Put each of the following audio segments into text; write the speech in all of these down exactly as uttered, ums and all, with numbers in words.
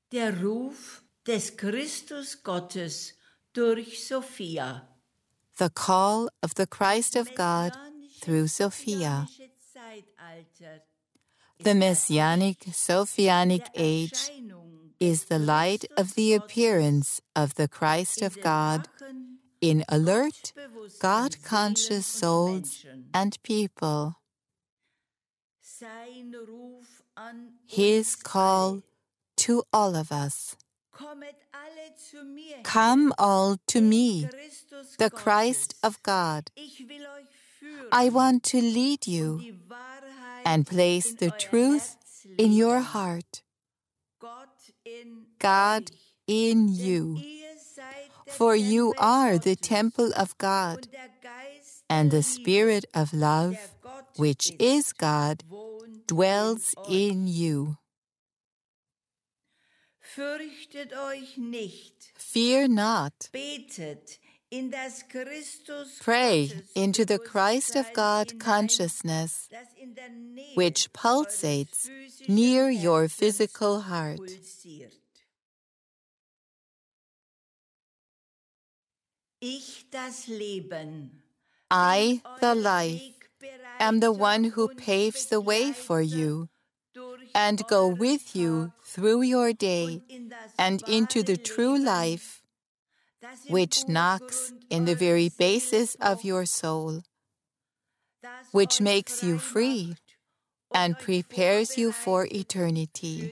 Der Ruf des Christus Gottes durch Sophia. The call of the Christ of God through Sophia. The Messianic Sophianic age is the light of the appearance of the Christ of God in alert, God-conscious souls and people. His call to all of us. Come all to me, the Christ of God. I want to lead you and place the truth in your heart. God in you. For you are the temple of God, and the Spirit of love, which is God, dwells in you. Fürchtet euch nicht. Fear not. Betet in das Christus Pray into the Christ of God consciousness, which pulsates near your physical heart. Ich, das Leben, I, the life, am the one who paves the way for you and go with you through your day and into the true life, which knocks in the very basis of your soul, which makes you free and prepares you for eternity.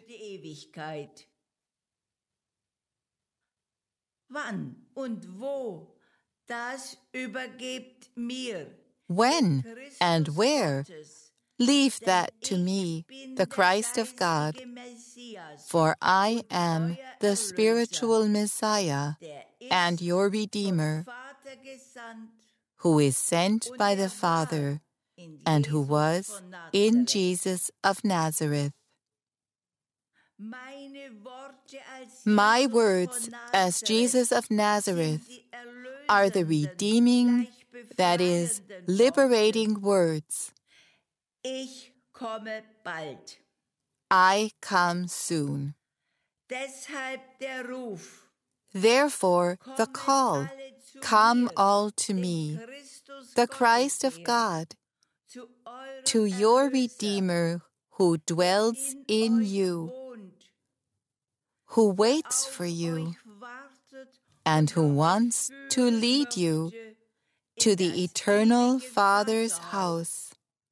Wann und wo, das übergebt mir. When and where, leave that to me, the Christ of God, for I am the spiritual Messiah and your Redeemer, who is sent by the Father and who was in Jesus of Nazareth. My words as Jesus of Nazareth are the redeeming, that is, liberating words. Ich komme bald. I come soon. Deshalb der Ruf. Therefore the call, come all to me, the Christ of God, to your Redeemer who dwells in you, who waits for you, and who wants to lead you to the eternal Father's house.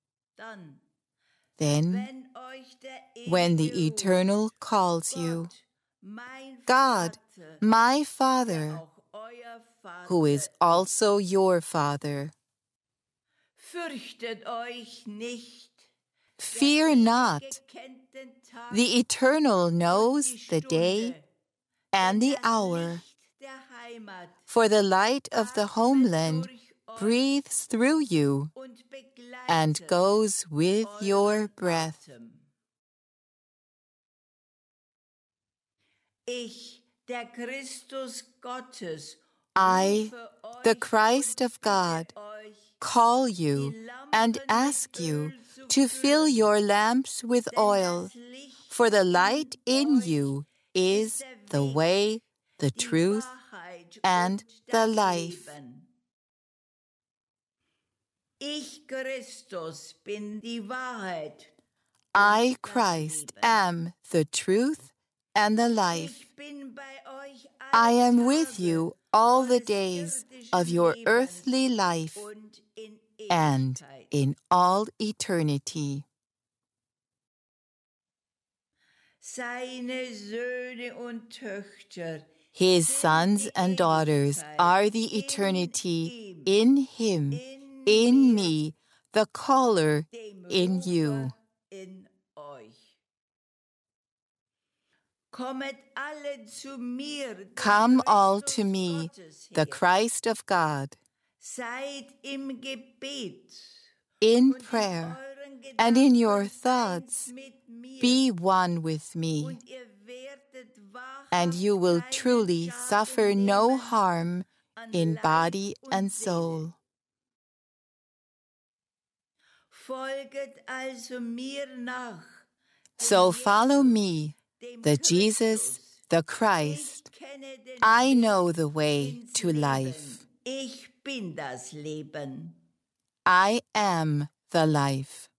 Then, when the Eternal calls you, God, my Father, who is also your Father. Fear not. The Eternal knows the day and the hour, for the light of the homeland breathes through you and goes with your breath. I, the Christ of God, call you and ask you to fill your lamps with oil, for the light in you is the way, the truth, and the life. Ich, Christus, bin die Wahrheit. I, Christ, am the truth and the life. I am with you all the days of your earthly life and in all eternity. Seine Söhne und Töchter, his sons and daughters are the eternity in him, in me, the caller in you. Come all to me, the Christ of God, in prayer and in your thoughts, be one with me, and you will truly suffer no harm in body and soul. So follow me, the Jesus the Christ. Ich kenne den I Weg know the way ins to Leben. life. Ich bin das Leben. I am the life.